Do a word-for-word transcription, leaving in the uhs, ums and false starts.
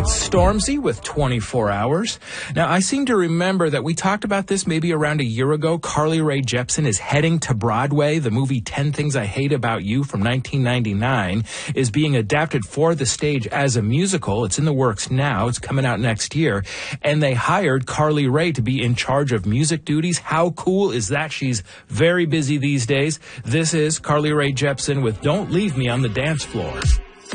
That's Stormzy with twenty-four hours. Now, I seem to remember that we talked about this maybe around a year ago. Carly Rae Jepsen is heading to Broadway. The movie ten Things I Hate About You from nineteen ninety-nine is being adapted for the stage as a musical. It's in the works now. It's coming out next year. And they hired Carly Rae to be in charge of music duties. How cool is that? She's very busy these days. This is Carly Rae Jepsen with Don't Leave Me on the Dance Floor.